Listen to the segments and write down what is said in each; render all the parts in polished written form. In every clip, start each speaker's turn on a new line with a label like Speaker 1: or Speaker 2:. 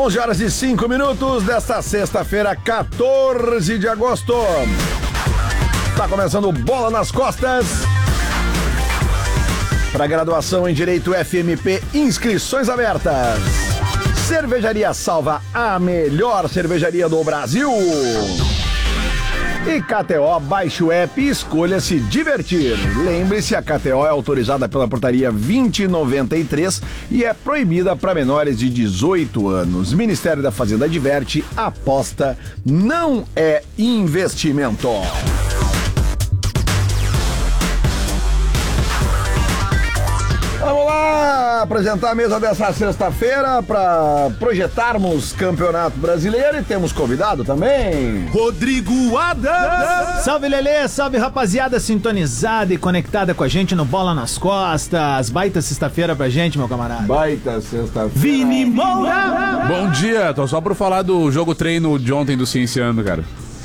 Speaker 1: 11h05 desta sexta-feira, 14 de agosto. Está começando o Bola nas Costas. Para graduação em Direito FMP, inscrições abertas. Cervejaria Salva, a melhor cervejaria do Brasil. E KTO, baixe o app e escolha se divertir. Lembre-se, a KTO é autorizada pela portaria 2093 e é proibida para menores de 18 anos. Ministério da Fazenda adverte, aposta não é investimento. Vamos lá apresentar a mesa dessa sexta-feira para projetarmos Campeonato Brasileiro e temos convidado também.
Speaker 2: Rodrigo Adams!
Speaker 3: Salve Lelê, salve rapaziada sintonizada e conectada com a gente no Bola nas Costas. Baita sexta-feira pra gente, meu camarada.
Speaker 1: Baita sexta-feira.
Speaker 3: Vini Moura!
Speaker 2: Bom dia, tô só por falar do jogo treino de ontem do Cienciano, cara.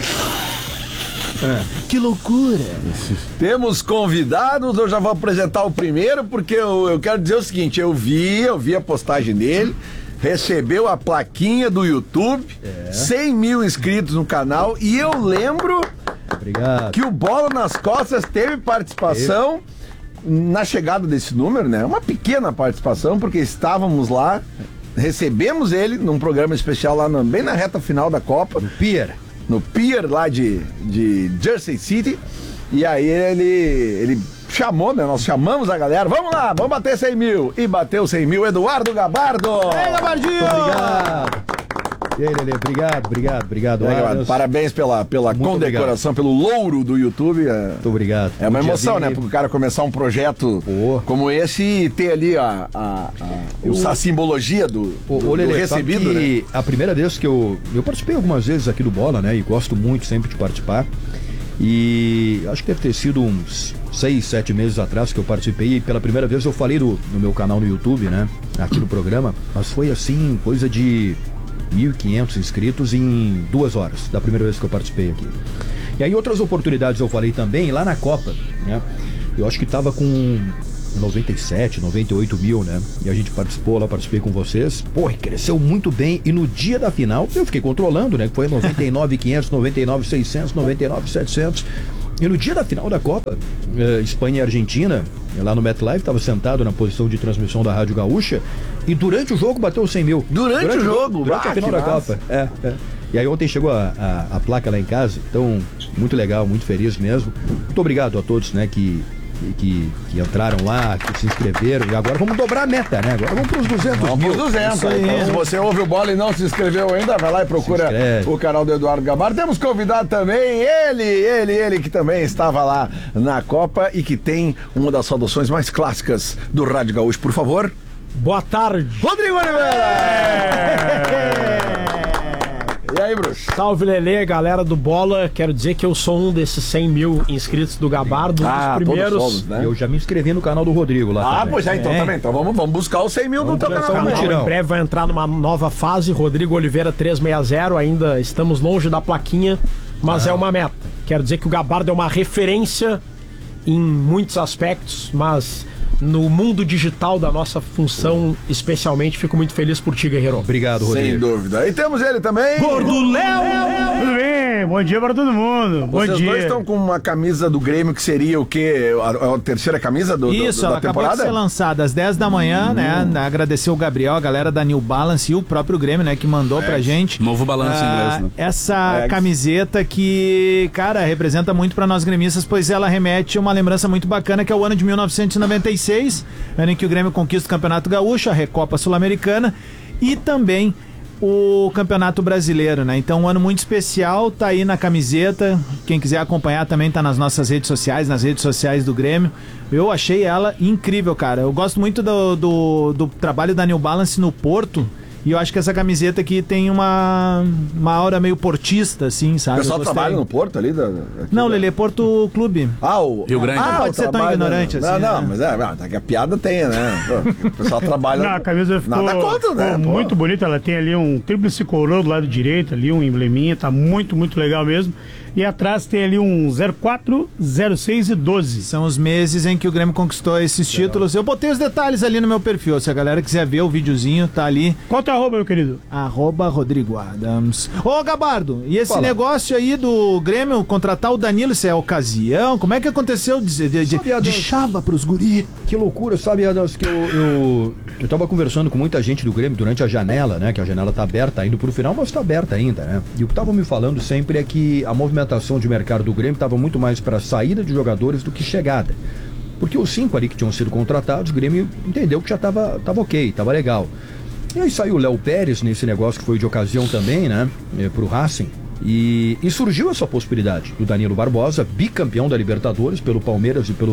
Speaker 3: Que loucura!
Speaker 1: Temos convidados, eu já vou apresentar o primeiro, porque eu quero dizer o seguinte, eu vi a postagem dele, recebeu a plaquinha do YouTube, 100 mil inscritos no canal, e eu lembro que o Bola nas Costas teve participação na chegada desse número, né? Uma pequena participação, porque estávamos lá, recebemos ele num programa especial lá bem na reta final da Copa. No Pier lá de Jersey City, e aí ele chamou, né? Nós chamamos a galera, vamos lá, vamos bater 100 mil, e bateu 100 mil, Eduardo Gabardo!
Speaker 3: Ei, Gabardinho!
Speaker 4: Obrigado! E aí, Lelê, obrigado.
Speaker 1: Parabéns pela condecoração, pelo louro do YouTube.
Speaker 4: Muito obrigado.
Speaker 1: É uma emoção, né? Porque o cara começar um projeto como esse e ter ali a simbologia do
Speaker 4: Lelê,
Speaker 1: recebido, né?
Speaker 4: A primeira vez que eu participei algumas vezes aqui do Bola, né? E gosto muito sempre de participar. E acho que deve ter sido uns 6, 7 meses atrás que eu participei. E pela primeira vez eu falei no meu canal no YouTube, né? Aqui no programa. Mas foi assim, coisa de 1.500 inscritos em 2 horas, da primeira vez que eu participei aqui. E aí outras oportunidades eu falei também, lá na Copa, né? Eu acho que tava com 97, 98 mil, né? E a gente participei com vocês. Pô, cresceu muito bem. E no dia da final, eu fiquei controlando, né? Que foi 99.500, 99.600, 99.700. E no dia da final da Copa, Espanha e Argentina, lá no MetLife, estava sentado na posição de transmissão da Rádio Gaúcha, e durante o jogo bateu 100 mil.
Speaker 1: Durante o jogo?
Speaker 4: Durante a final da Copa. E aí ontem chegou a placa lá em casa, então muito legal, muito feliz mesmo. Muito obrigado a todos, né, que entraram lá, que se inscreveram, e agora vamos dobrar a meta, né? Agora vamos para os 200 mil. 200,
Speaker 1: então, se você ouve o Bola e não se inscreveu ainda, vai lá e procura o canal do Eduardo Gabardo. Temos convidado também ele que também estava lá na Copa e que tem uma das saudações mais clássicas do Rádio Gaúcho, por favor.
Speaker 5: Boa tarde,
Speaker 1: Rodrigo Oliveira! E aí, bruxo?
Speaker 5: Salve, Lelê, galera do Bola. Quero dizer que eu sou um desses 100 mil inscritos do Gabardo, dos primeiros.
Speaker 1: Todos somos, né?
Speaker 4: Eu já me inscrevi no canal do Rodrigo lá.
Speaker 1: Também. Pois é, então também. Então vamos buscar os 100 mil no teu canal.
Speaker 5: Em breve vai entrar numa nova fase. Rodrigo Oliveira 360. Ainda estamos longe da plaquinha, mas é uma meta. Quero dizer que o Gabardo é uma referência em muitos aspectos, mas no mundo digital da nossa função, especialmente, fico muito feliz por ti, Guerreiro.
Speaker 4: Obrigado, Rodrigo.
Speaker 1: Sem dúvida. E temos ele também.
Speaker 5: Gordo Léo!
Speaker 6: Tudo bem? Bom dia para todo mundo. Bom dia.
Speaker 1: Vocês dois estão com uma camisa do Grêmio que seria o quê? A terceira camisa da
Speaker 3: ela
Speaker 1: temporada?
Speaker 3: acabou de ser lançada às 10 da manhã, né? Agradecer o Gabriel, a galera da New Balance e o próprio Grêmio, né? Que mandou pra gente.
Speaker 2: Novo balanço em inglês, né?
Speaker 3: Essa camiseta que, cara, representa muito pra nós gremistas, pois ela remete a uma lembrança muito bacana, que é o ano de 1996, ano em que o Grêmio conquista o Campeonato Gaúcho, a Recopa Sul-Americana e também o Campeonato Brasileiro, né? Então, um ano muito especial, tá aí na camiseta. Quem quiser acompanhar também tá nas nossas redes sociais, nas redes sociais do Grêmio. Eu achei ela incrível, cara. Eu gosto muito do trabalho da New Balance no Porto. E eu acho que essa camiseta aqui tem uma aura meio portista, assim, sabe?
Speaker 1: O pessoal trabalha no Porto ali?
Speaker 3: Não, Lelê, Porto Clube.
Speaker 1: O
Speaker 2: Rio Grande.
Speaker 3: Não pode ser tão ignorante assim.
Speaker 1: Não, mas a piada tem, né? O pessoal trabalha...
Speaker 6: Não, a camisa ficou,
Speaker 1: nada contra, né?
Speaker 6: Muito bonita, ela tem ali um tríplice coroa do lado direito, ali um embleminha, tá muito, muito legal mesmo. E atrás tem ali um 04, 06 e 12.
Speaker 3: São os meses em que o Grêmio conquistou esses títulos. Eu botei os detalhes ali no meu perfil. Se a galera quiser ver o videozinho, tá ali.
Speaker 6: Qual o teu arroba, meu querido.
Speaker 3: @RodrigoAdams. Ô, Gabardo, e esse negócio aí do Grêmio contratar o Danilo, isso é ocasião? Como é que aconteceu de chava pros guri?
Speaker 4: Que loucura, sabe, Adams, que eu tava conversando com muita gente do Grêmio durante a janela, né? Que a janela tá aberta, indo pro final, mas tá aberta ainda, né? E o que estavam me falando sempre é que a movimentação de mercado do Grêmio tava muito mais para saída de jogadores do que chegada. Porque os 5 ali que tinham sido contratados, o Grêmio entendeu que já tava ok, tava legal. E aí saiu o Léo Pérez nesse negócio que foi de ocasião também, né? Pro Racing. E surgiu essa possibilidade do Danilo Barbosa, bicampeão da Libertadores pelo Palmeiras e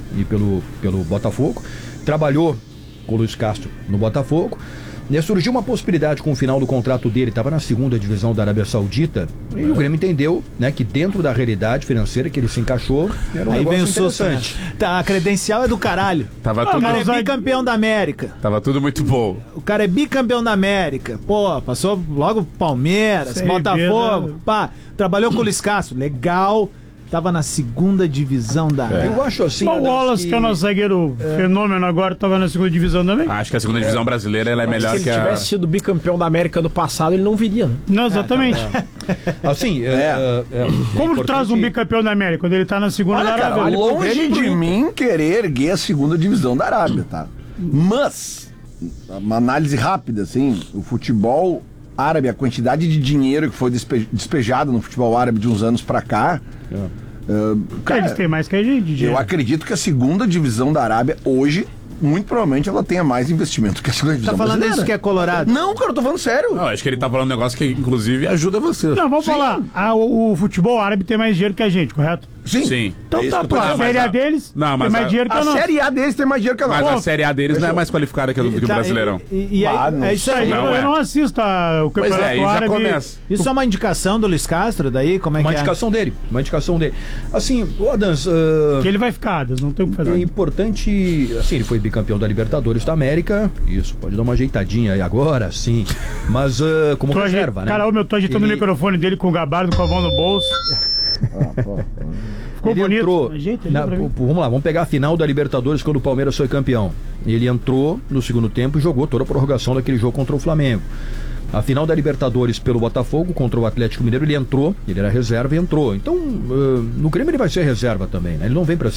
Speaker 4: pelo Botafogo. Trabalhou com o Luiz Castro no Botafogo. E surgiu uma possibilidade com o final do contrato dele, estava na 2ª divisão da Arábia Saudita, e o Grêmio entendeu, né, que dentro da realidade financeira que ele se encaixou, era um
Speaker 3: Aí vem o
Speaker 4: negócio
Speaker 3: susto, né?
Speaker 4: interessante.
Speaker 3: Tá, a credencial é do caralho.
Speaker 2: Tava tudo,
Speaker 3: O cara é bicampeão da América.
Speaker 2: tava tudo muito bom.
Speaker 3: O cara é bicampeão da América. Pô, passou logo Palmeiras,
Speaker 6: Sei,
Speaker 3: Botafogo.
Speaker 6: mesmo.
Speaker 3: Pá, trabalhou com o Luiz Castro. Legal. Tava na 2ª divisão da América.
Speaker 4: Eu acho assim,
Speaker 6: O
Speaker 4: Adams,
Speaker 6: Wallace, que é o nosso zagueiro fenômeno agora, tava na 2ª divisão também.
Speaker 2: Acho que a segunda divisão brasileira ela é melhor
Speaker 5: Se ele
Speaker 2: que a...
Speaker 5: tivesse sido bicampeão da América ano passado, ele não viria, né?
Speaker 6: Não, exatamente.
Speaker 4: assim,
Speaker 6: Como tu
Speaker 4: importante-
Speaker 6: traz um bicampeão da América quando ele tá na 2ª da
Speaker 1: Olha, cara,
Speaker 6: Arábia?
Speaker 1: longe de mim querer erguer a 2ª divisão da Arábia, tá? Mas, uma análise rápida, assim, o futebol árabe, a quantidade de dinheiro que foi despejado no futebol árabe de uns anos pra cá... cara,
Speaker 6: Eles têm mais que a gente.
Speaker 1: eu
Speaker 6: dinheiro.
Speaker 1: acredito que a 2ª divisão da Arábia, hoje, muito provavelmente ela tenha mais investimento que a 2ª divisão
Speaker 3: Tá falando
Speaker 1: brasileira.
Speaker 3: isso que é colorado?
Speaker 1: Não, cara, eu tô falando sério.
Speaker 2: Não, acho que ele tá falando um negócio que inclusive ajuda você.
Speaker 6: Não, vamos falar. O futebol árabe tem mais dinheiro que a gente, correto?
Speaker 2: Sim.
Speaker 6: Então
Speaker 1: É isso
Speaker 6: tá,
Speaker 1: que eu tô
Speaker 6: pô, a
Speaker 1: dizendo.
Speaker 6: Série A
Speaker 2: Mas a-
Speaker 6: deles
Speaker 2: Não,
Speaker 6: tem
Speaker 2: mas
Speaker 6: mais
Speaker 2: a-
Speaker 6: dinheiro que a
Speaker 1: A
Speaker 6: nossa.
Speaker 1: Série A deles tem mais dinheiro que a
Speaker 2: Mas
Speaker 1: nossa.
Speaker 2: a Série A deles não é mais qualificada que a do que o Brasileirão.
Speaker 3: E aí,
Speaker 1: Ah, não
Speaker 3: é isso aí.
Speaker 6: Aí
Speaker 2: Não,
Speaker 6: eu
Speaker 2: é.
Speaker 6: não assisto o
Speaker 2: Pois
Speaker 6: campeonato
Speaker 2: é, aí já
Speaker 6: árabe.
Speaker 2: começa.
Speaker 3: Isso é uma indicação do Luiz Castro, daí? Como é
Speaker 4: Uma
Speaker 3: que
Speaker 4: indicação dele, uma indicação dele. Assim, o Adams,
Speaker 6: Que ele vai ficar, Adams, não tem o que
Speaker 4: é
Speaker 6: fazer.
Speaker 4: importante, assim, ele foi bicampeão da Libertadores da América, isso, pode dar uma ajeitadinha aí agora, sim, mas como
Speaker 6: Tô
Speaker 4: reserva, né?
Speaker 6: Cara, eu tô agitando
Speaker 4: Ele-
Speaker 6: o microfone dele com o gabardo, com a mão no bolso. Ficou
Speaker 4: Ele
Speaker 6: bonito.
Speaker 4: entrou,
Speaker 6: Ajeita ele
Speaker 4: na-
Speaker 6: pra mim.
Speaker 4: vamos lá, vamos pegar a final da Libertadores quando o Palmeiras foi campeão. Ele entrou no segundo tempo e jogou toda a prorrogação daquele jogo contra o Flamengo. A final da Libertadores pelo Botafogo contra o Atlético Mineiro, ele entrou, ele era reserva e entrou. Então, no Grêmio ele vai ser reserva também, né? Ele não vem pra